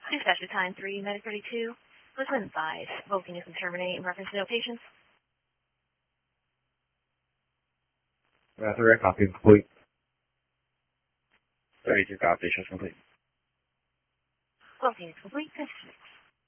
Dispatch to time 3, Medic 32, listen advise. Voting is to terminate in reference to no patients. Rather, copy complete. 32 copy, is complete. Voting is complete. Finish.